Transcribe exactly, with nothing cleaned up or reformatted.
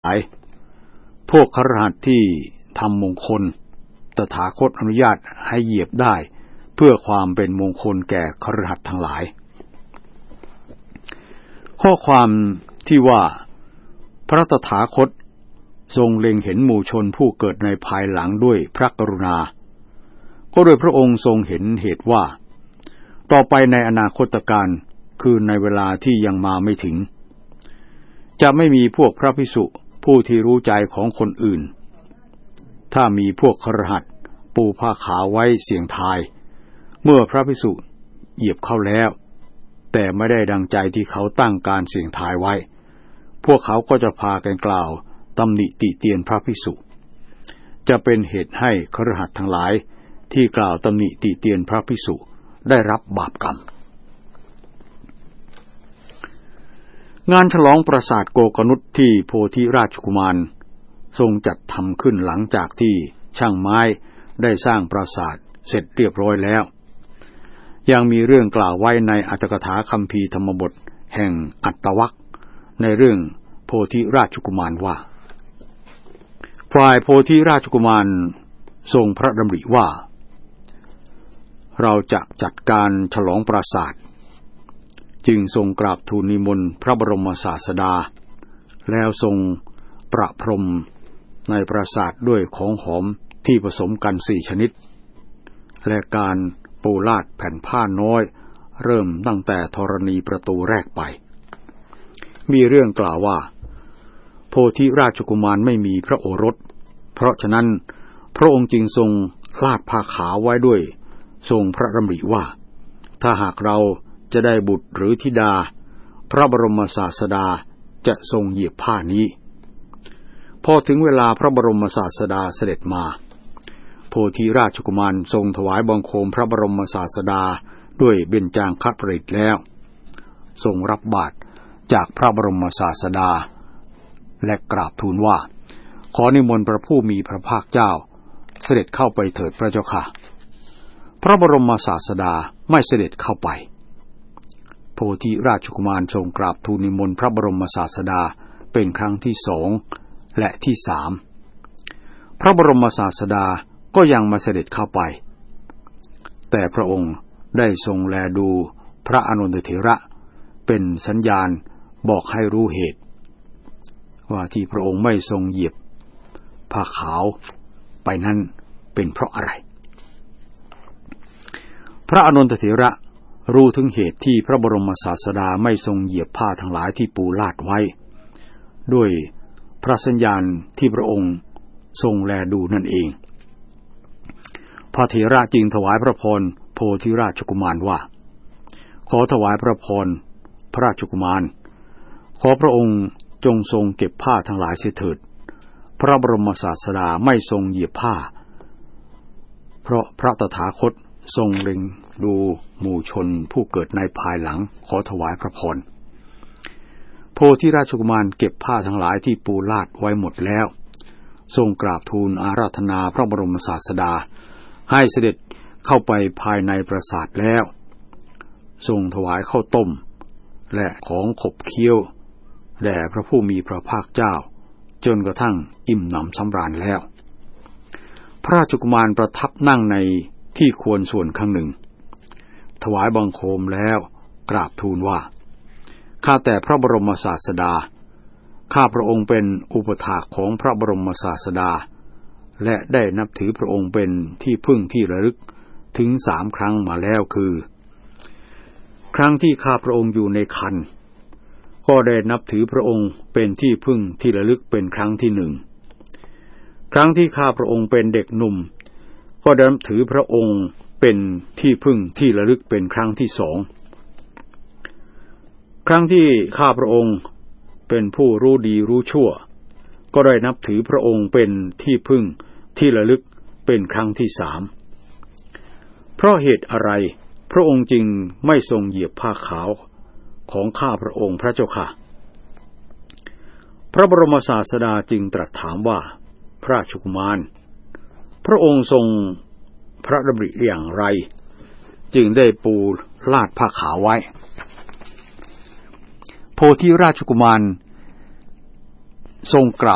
หลายพวกคฤหัสถ์ที่ทำมงคลตถาคตอนุญาตให้เหยียบได้เพื่อความเป็นมงคลแก่คฤหัสถ์ทั้งหลายข้อความที่ว่าพระตถาคตทรงเล็งเห็นหมู่ชนผู้เกิดในภายหลังด้วยพระกรุณาก็โดยพระองค์ทรงเห็นเหตุว่าต่อไปในอนาคตการคือในเวลาที่ยังมาไม่ถึงจะไม่มีพวกพระภิกษุผู้ที่รู้ใจของคนอื่นถ้ามีพวกคฤหัสถ์ปูผ้าขาวไว้เสี่ยงทายเมื่อพระภิกษุเหยียบเข้าแล้วแต่ไม่ได้ดังใจที่เขาตั้งการเสี่ยงทายไว้พวกเขาก็จะพากันกล่าวตำหนิติเตียนพระภิกษุจะเป็นเหตุให้คฤหัสถ์ทั้งหลายที่กล่าวตำหนิติเตียนพระภิกษุได้รับบาปกรรมงานฉลองปราสาทโกกนุษที่โพธิราชกุมารทรงจัดทำขึ้นหลังจากที่ช่างไม้ได้สร้างปราสาทเสร็จเรียบร้อยแล้วยังมีเรื่องกล่าวไว้ในอรรถกถาคัมภีร์ธรรมบทแห่งอัตตวรรคในเรื่องโพธิราชกุมารว่าฝ่ายโพธิราชกุมารทรงพระดำริว่าเราจะจัดการฉลองปราสาทจึงทรงกราบทูลนิมนต์พระบรมศาสดาแล้วทรงประพรมในปราสาทด้วยของหอมที่ผสมกันสี่ชนิดและการปูลาดแผ่นผ้าน้อยเริ่มตั้งแต่ธรณีประตูแรกไปมีเรื่องกล่าวว่าโพธิราชกุมารไม่มีพระโอรสเพราะฉะนั้นพระองค์จึงทรงลาดผ้าขาวไว้ด้วยทรงพระดำริว่าถ้าหากเราจะได้บุตรหรือธิดาพระบรมศาสดาจะทรงเหยียบผ้านี้พอถึงเวลาพระบรมศาสดาเสด็จมาโพธิราชกุมารทรงถวายบังคมพระบรมศาสดาด้วยเบญจางคประดิษฐ์แล้วทรงรับบาตรจากพระบรมศาสดาและกราบทูลว่าขอนิมนต์พระผู้มีพระภาคเจ้าเสด็จเข้าไปเถิดพระเจ้าค่ะพระบรมศาสดาไม่เสด็จเข้าไปโพธิราชกุมารทรงกราบทูลนิมนต์พระบรมศาสดาเป็นครั้งที่สองและที่สามพระบรมศาสดาก็ยังมาเสด็จเข้าไปแต่พระองค์ได้ทรงแลดูพระอานนทเถระเป็นสัญญาณบอกให้รู้เหตุว่าที่พระองค์ไม่ทรงเหยียบผ้าขาวไปนั้นเป็นเพราะอะไรพระอานนทเถระรู้ถึงเหตุที่พระบรมศาสดาไม่ทรงเหยียบผ้าทั้งหลายที่ปูลาดไว้ด้วยพระสัญญาณที่พระองค์ทรงแลดูนั่นเองพระเถระจึงถวายพระพรโพธิราชกุมารว่าขอถวายพระพรพระราชกุมารขอพระองค์จงทรงเก็บผ้าทั้งหลายเสียเถิดพระบรมศาสดาไม่ทรงเหยียบผ้าเพราะพระตถาคตทรงเล็งดูหมู่ชนผู้เกิดในภายหลังขอถวายพระพรโพธิราชกุมารเก็บผ้าทั้งหลายที่ปูลาดไว้หมดแล้วทรงกราบทูลอาราธนาพระบรมศาสดาให้เสด็จเข้าไปภายในปราสาทแล้วทรงถวายข้าวต้มและของขบเคี้ยวแด่พระผู้มีพระภาคเจ้าจนกระทั่งอิ่มหนำสำราญแล้วพระราชกุมารประทับนั่งในที่ควรส่วนข้างหนึ่งถวายบังคมแล้วกราบทูลว่าข้าแต่พระบรมศาสดาข้าพระองค์เป็นอุปถากของพระบรมศาสดาและได้นับถือพระองค์เป็นที่พึ่งที่ระลึกถึงสามครั้งมาแล้วคือครั้งที่ข้าพระองค์อยู่ในครรภ์ก็ได้นับถือพระองค์เป็นที่พึ่งที่ระลึกเป็นครั้งที่หนึ่งครั้งที่ข้าพระองค์เป็นเด็กหนุ่มก็ได้นับถือพระองค์เป็นที่พึ่งที่ระลึกเป็นครั้งที่สองครั้งที่ข้าพระองค์เป็นผู้รู้ดีรู้ชั่วก็ได้นับถือพระองค์เป็นที่พึ่งที่ระลึกเป็นครั้งที่สามเพราะเหตุอะไรพระองค์จึงไม่ทรงเหยียบผ้าขาวของข้าพระองค์พระเจ้าค่ะพระบรมศาสดาจึงตรัสถามว่าพระราชกุมารพระองค์ทรงพระดำริอย่างไรจึงได้ปูลาดผ้าขาวไว้โพธิราชกุมารทรงกราบ